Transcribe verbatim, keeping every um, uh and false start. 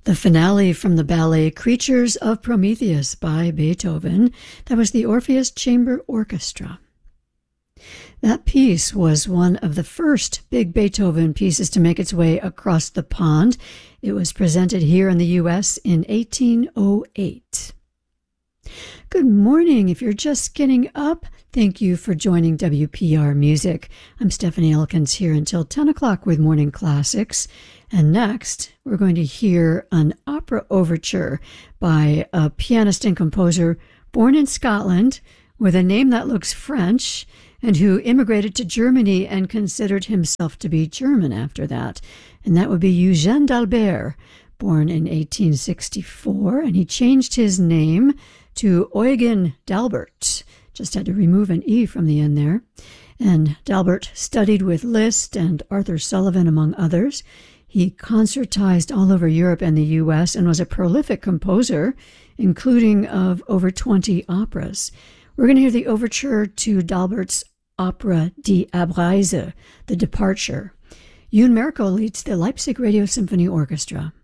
The finale from the ballet Creatures of Prometheus by Beethoven. That was the Orpheus Chamber Orchestra. That piece was one of the first big Beethoven pieces to make its way across the pond. It was presented here in the U S in eighteen oh eight. Good morning. If you're just getting up, thank you for joining W P R Music. I'm Stephanie Elkins here until ten o'clock with Morning Classics. And next, we're going to hear an opera overture by a pianist and composer born in Scotland with a name that looks French and who immigrated to Germany and considered himself to be German after that. And that would be Eugène d'Albert, born in eighteen sixty-four, and he changed his name to Eugen d'Albert. Just had to remove an E from the end there. And d'Albert studied with Liszt and Arthur Sullivan, among others. He concertized all over Europe and the U S and was a prolific composer, including of over twenty operas. We're going to hear the overture to d'Albert's opera Die Abreise, The Departure. Yoon Merkel leads the Leipzig Radio Symphony Orchestra.